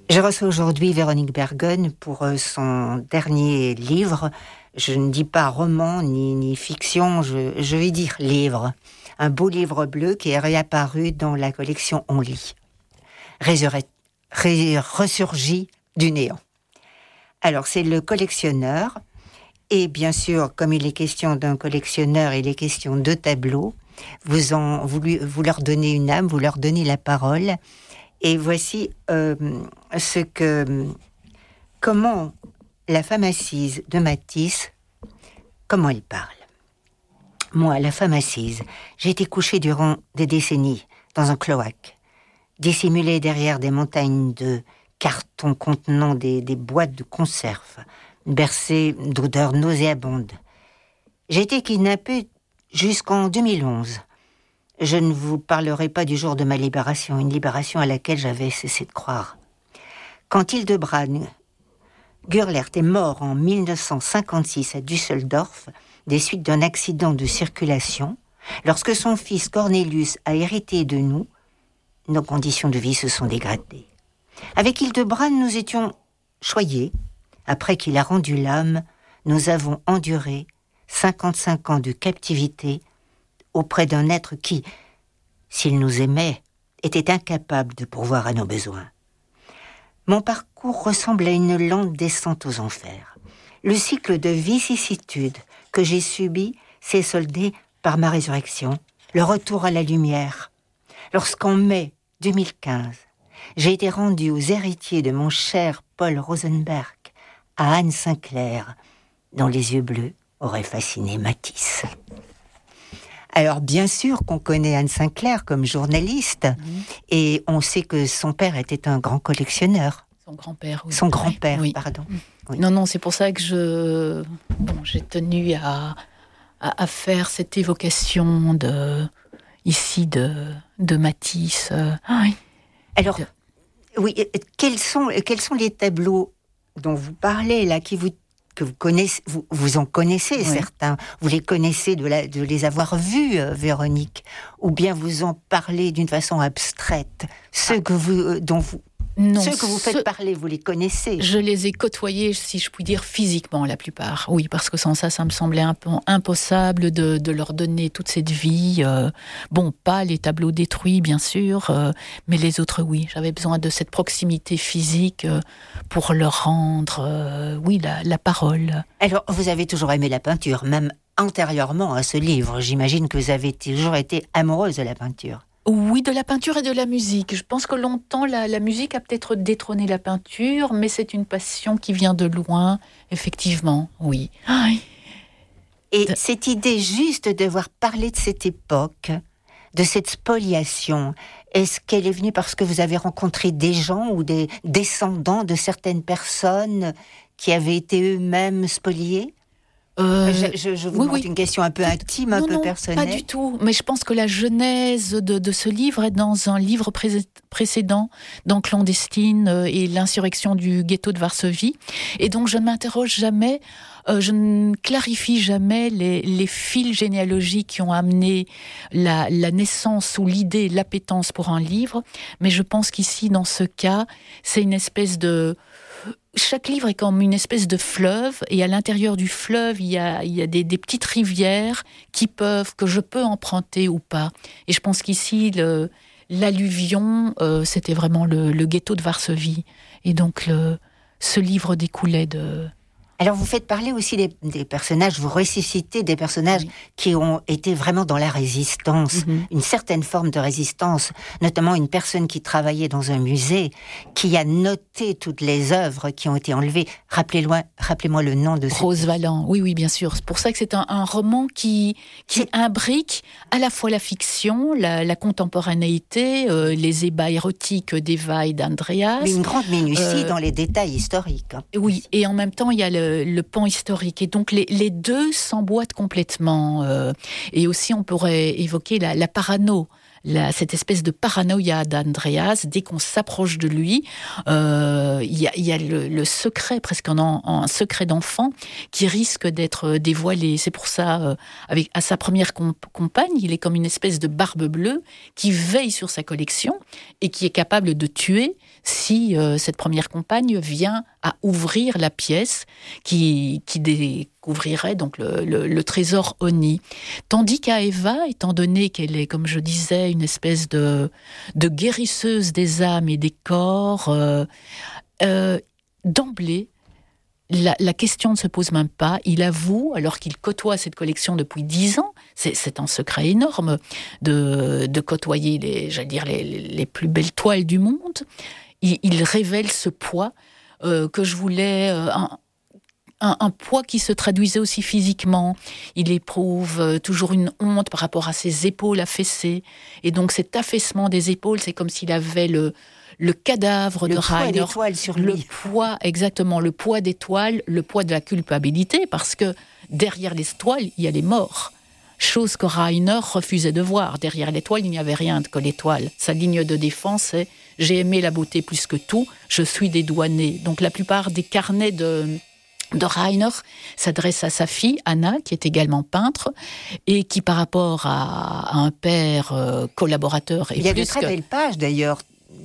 Je reçois aujourd'hui Véronique Bergone pour son dernier livre. Je ne dis pas roman ni fiction, je vais dire livre. Un beau livre bleu qui est réapparu dans la collection On lit. Ressurgi du néant. Alors, c'est le collectionneur. Et bien sûr, comme il est question d'un collectionneur, il est question de tableaux. Vous leur donnez une âme, vous leur donnez la parole. Et voici comment la femme assise de Matisse, comment elle parle. Moi, la femme assise, j'ai été couchée durant des décennies dans un cloaque, dissimulée derrière des montagnes de cartons contenant des boîtes de conserve, bercée d'odeurs nauséabondes. J'ai été kidnappée jusqu'en 2011. Je ne vous parlerai pas du jour de ma libération, une libération à laquelle j'avais cessé de croire. Quand Hildebrand Gurlert est mort en 1956 à Düsseldorf, des suites d'un accident de circulation, lorsque son fils Cornelius a hérité de nous, nos conditions de vie se sont dégradées. Avec Hildebrand, nous étions choyés. Après qu'il a rendu l'âme, nous avons enduré 55 ans de captivité auprès d'un être qui, s'il nous aimait, était incapable de pourvoir à nos besoins. Mon parcours ressemble à une lente descente aux enfers. Le cycle de vicissitudes que j'ai subi s'est soldé par ma résurrection, le retour à la lumière. Lorsqu'en mai 2015, j'ai été rendue aux héritiers de mon cher Paul Rosenberg, à Anne Sinclair, dont les yeux bleus auraient fasciné Matisse. Alors, bien sûr qu'on connaît Anne Sinclair comme journaliste, et on sait que son père était un grand collectionneur. Son grand-père, oui. Son grand-père, oui. Pardon. Oui. Non, c'est pour ça que j'ai tenu à faire cette évocation de Matisse. Oui. Alors, oui, quels sont les tableaux dont vous parlez, là, que vous connaissez, vous en connaissez certains, vous les connaissez de les avoir vus, Véronique, ou bien vous en parlez d'une façon abstraite, ceux que vous faites parler, vous les connaissez. Je les ai côtoyés, si je puis dire, physiquement, la plupart. Oui, parce que sans ça me semblait un peu impossible de leur donner toute cette vie. Pas les tableaux détruits, bien sûr, mais les autres, oui. J'avais besoin de cette proximité physique pour leur rendre, la parole. Alors, vous avez toujours aimé la peinture, même antérieurement à ce livre. J'imagine que vous avez toujours été amoureuse de la peinture. Oui, de la peinture et de la musique. Je pense que longtemps, la musique a peut-être détrôné la peinture, mais c'est une passion qui vient de loin, effectivement, oui. Et cette idée juste de devoir parler de cette époque, de cette spoliation, est-ce qu'elle est venue parce que vous avez rencontré des gens ou des descendants de certaines personnes qui avaient été eux-mêmes spoliés ? Je vous demande une question un peu intime, un peu personnelle. Pas du tout, mais je pense que la genèse de ce livre est dans un livre précédent, dans Clandestine et l'insurrection du ghetto de Varsovie, et donc je ne m'interroge jamais, je ne clarifie jamais les fils généalogiques qui ont amené la naissance ou l'idée, l'appétence pour un livre, mais je pense qu'ici, dans ce cas, c'est une espèce de... Chaque livre est comme une espèce de fleuve, et à l'intérieur du fleuve, il y a des petites rivières que je peux emprunter ou pas. Et je pense qu'ici, l'alluvion, c'était vraiment le ghetto de Varsovie. Et donc, ce livre découlait de... Alors, vous faites parler aussi des personnages, vous ressuscitez des personnages qui ont été vraiment dans la résistance, une certaine forme de résistance, notamment une personne qui travaillait dans un musée, qui a noté toutes les œuvres qui ont été enlevées. Rappelez-moi le nom de Rose Valland, oui, bien sûr. C'est pour ça que c'est un roman qui imbrique à la fois la fiction, la contemporanéité, les ébats érotiques d'Eva et d'Andreas. Mais une grande minutie dans les détails historiques. Oui, et en même temps, il y a le pan historique. Et donc, les deux s'emboîtent complètement. Et aussi, on pourrait évoquer la parano. Cette espèce de paranoïa d'Andreas, dès qu'on s'approche de lui, il y a le secret, presque un secret d'enfant, qui risque d'être dévoilé. C'est pour ça, à sa première compagne, il est comme une espèce de barbe bleue qui veille sur sa collection et qui est capable de tuer si cette première compagne vient à ouvrir la pièce qui découvrirait donc le trésor Oni. Tandis qu'à Eva, étant donné qu'elle est, comme je disais, une espèce de guérisseuse des âmes et des corps, d'emblée, la question ne se pose même pas. Il avoue, alors qu'il côtoie cette collection depuis 10 ans, c'est un secret énorme de côtoyer les plus belles toiles du monde. Il révèle ce poids que je voulais, un poids qui se traduisait aussi physiquement. Il éprouve toujours une honte par rapport à ses épaules affaissées. Et donc cet affaissement des épaules, c'est comme s'il avait le cadavre de Rainer, le poids, exactement, le poids des toiles, le poids de la culpabilité, parce que derrière les toiles, il y a les morts. Chose que Rainer refusait de voir. Derrière les toiles, il n'y avait rien que les toiles. Sa ligne de défense, c'est « j'ai aimé la beauté plus que tout, je suis dédouané ». Donc la plupart des carnets de Rainer s'adressent à sa fille, Anna, qui est également peintre, et qui, par rapport à un père collaborateur... Il y a de très belles pages, d'ailleurs,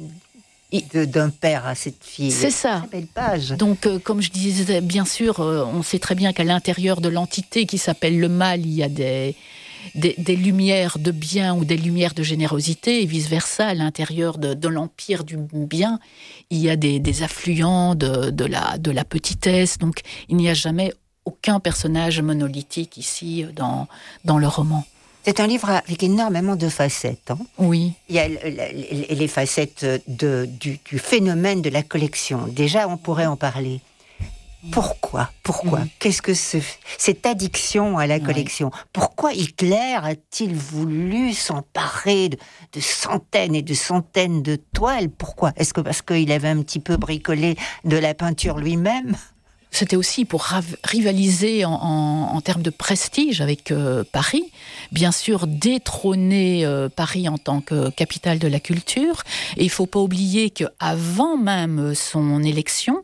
d'un père à cette fille. C'est ça. Très belle page. Donc, comme je disais, bien sûr, on sait très bien qu'à l'intérieur de l'entité qui s'appelle le mal, il y a des lumières de bien ou des lumières de générosité, et vice-versa, à l'intérieur de l'empire du bien, il y a des affluents de la petitesse. Donc, il n'y a jamais aucun personnage monolithique ici dans le roman. C'est un livre avec énormément de facettes. Hein. Oui. Il y a les facettes du phénomène de la collection. Déjà, on pourrait en parler. Pourquoi Qu'est-ce que cette addiction à la collection? Pourquoi Hitler a-t-il voulu s'emparer de centaines et de centaines de toiles? Pourquoi? Est-ce que parce qu'il avait un petit peu bricolé de la peinture lui-même? C'était aussi pour rivaliser en termes de prestige avec Paris. Bien sûr, détrôner Paris en tant que capitale de la culture. Et il ne faut pas oublier qu'avant même son élection,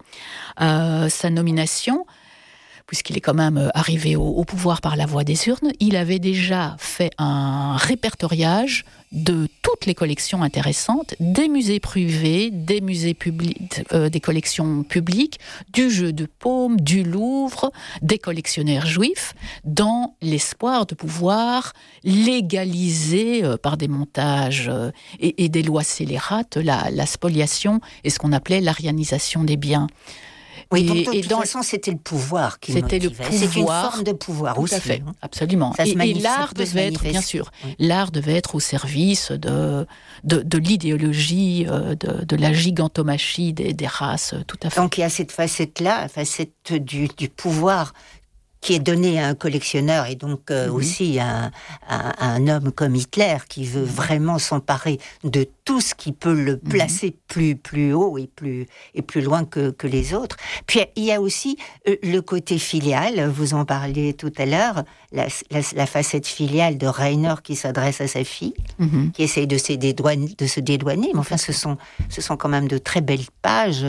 sa nomination, puisqu'il est quand même arrivé au pouvoir par la voie des urnes, il avait déjà fait un répertoriage de toutes les collections intéressantes, des musées privés, des musées publics, des collections publiques, du Jeu de Paume, du Louvre, des collectionneurs juifs, dans l'espoir de pouvoir légaliser par des montages et des lois scélérates la spoliation et ce qu'on appelait l'arianisation des biens. Oui, de toute façon, c'était le pouvoir qui motivait. C'est une forme de pouvoir aussi. Tout à fait, absolument. Et l'art devait être, bien sûr, l'art devait être au service de l'idéologie, de la gigantomachie des races, tout à fait. Donc il y a cette facette-là, la facette du pouvoir qui est donné à un collectionneur et donc aussi à un homme comme Hitler qui veut vraiment s'emparer de tout ce qui peut le placer plus haut et plus loin que les autres. Puis il y a aussi le côté filial, vous en parliez tout à l'heure, la facette filiale de Rainer qui s'adresse à sa fille, qui essaye de se dédouaner, mais enfin ce sont quand même de très belles pages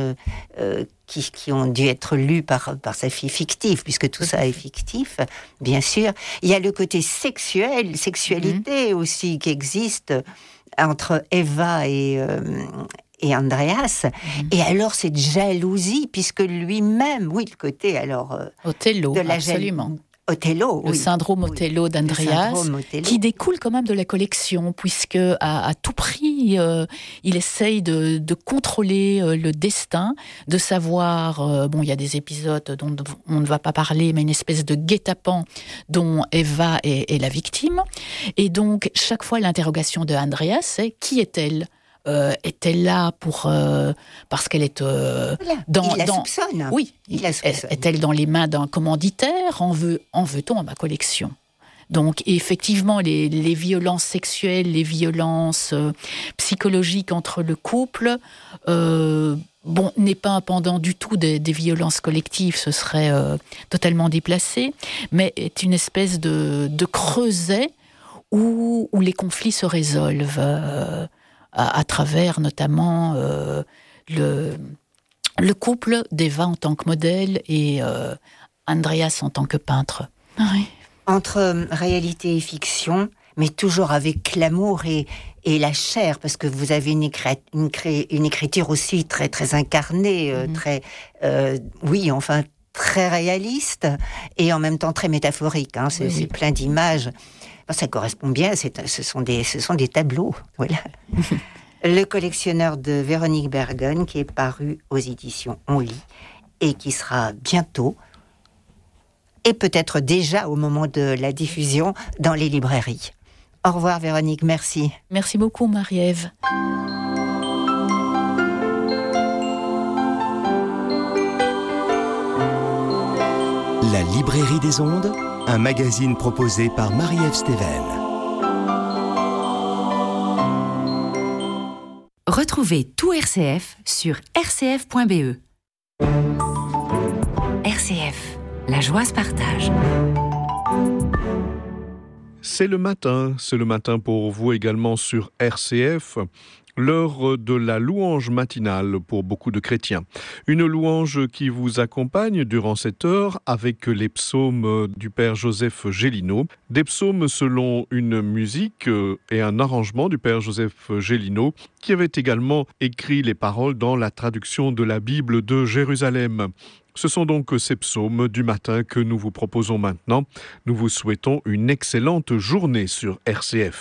qui ont dû être lues par sa fille fictive, puisque tout ça est fictif, bien sûr. Il y a le côté sexualité aussi qui existe entre Eva et Andreas. Et alors cette jalousie, puisque lui-même, oui, le côté alors Othello, de la absolument. Othello, le syndrome Othello d'Andreas, qui découle quand même de la collection, puisque à tout prix, il essaye de contrôler le destin, de savoir, il y a des épisodes dont on ne va pas parler, mais une espèce de guet-apens dont Eva est la victime. Et donc, chaque fois, l'interrogation de Andreas, c'est « Qui est-elle » est-elle là parce qu'elle est il la soupçonne. Oui, il la soupçonne. Est-elle dans les mains d'un commanditaire? En veut-on à ma collection? Donc effectivement, les violences sexuelles, les violences psychologiques entre le couple, n'est pas un pendant du tout des violences collectives, ce serait totalement déplacé, mais est une espèce de creuset où les conflits se résolvent. À travers notamment le couple d'Eva en tant que modèle et Andreas en tant que peintre. Oui. Entre réalité et fiction, mais toujours avec l'amour et et la chair, parce que vous avez une écriture aussi très très incarnée, très réaliste et en même temps très métaphorique. C'est plein d'images. Ça correspond bien. Ce sont des tableaux. Voilà. Le collectionneur de Véronique Bergon, qui est paru aux éditions On Lit et qui sera bientôt, et peut-être déjà au moment de la diffusion, dans les librairies. Au revoir Véronique, merci. Merci beaucoup Marie-Ève. La Librairie des Ondes, un magazine proposé par Marie-Ève Stéven. Retrouvez tout RCF sur rcf.be. RCF, la joie se partage. C'est le matin pour vous également sur RCF. L'heure de la louange matinale pour beaucoup de chrétiens. Une louange qui vous accompagne durant cette heure avec les psaumes du Père Joseph Gélineau. Des psaumes selon une musique et un arrangement du Père Joseph Gélineau, qui avait également écrit les paroles dans la traduction de la Bible de Jérusalem. Ce sont donc ces psaumes du matin que nous vous proposons maintenant. Nous vous souhaitons une excellente journée sur RCF.